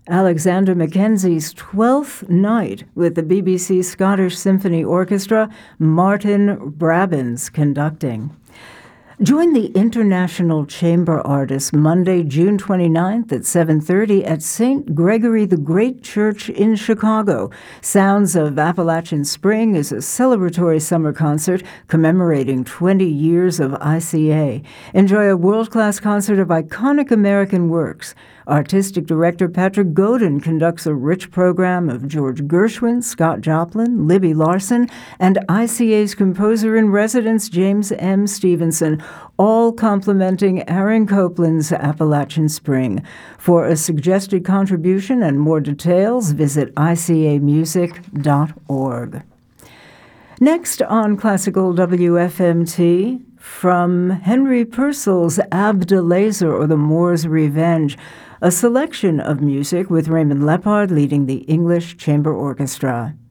Alexander Mackenzie's 12th night with the BBC Scottish Symphony Orchestra, Martin Brabbins conducting. Join the International Chamber Artists Monday, June 29th at 7:30 at St. Gregory the Great Church in Chicago. Sounds of Appalachian Spring is a celebratory summer concert commemorating 20 years of ICA. Enjoy a world-class concert of iconic American works. Artistic director Patrick Godin conducts a rich program of George Gershwin, Scott Joplin, Libby Larsen, and ICA's composer-in-residence James M. Stevenson, all complementing Aaron Copland's Appalachian Spring. For a suggested contribution and more details, visit icamusic.org. Next on Classical WFMT, from Henry Purcell's Abdelazer or the Moor's Revenge, a selection of music with Raymond Lepard leading the English Chamber Orchestra.